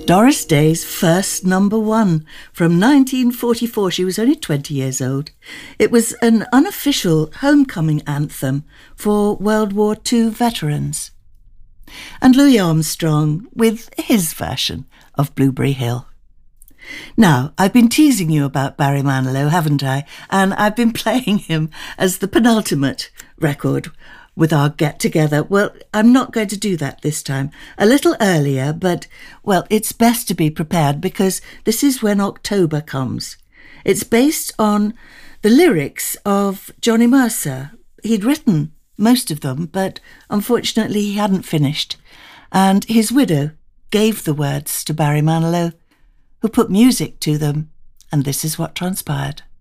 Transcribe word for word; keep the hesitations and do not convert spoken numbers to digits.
Doris Day's first number one from nineteen forty-four. She was only twenty years old. It was an unofficial homecoming anthem for World War Two veterans. And Louis Armstrong with his version of Blueberry Hill. Now, I've been teasing you about Barry Manilow, haven't I? And I've been playing him as the penultimate record with our get-together. Well, I'm not going to do that this time. A little earlier, but, well, it's best to be prepared because this is when October comes. It's based on the lyrics of Johnny Mercer. He'd written most of them, but unfortunately he hadn't finished. And his widow gave the words to Barry Manilow, who put music to them, and this is what transpired.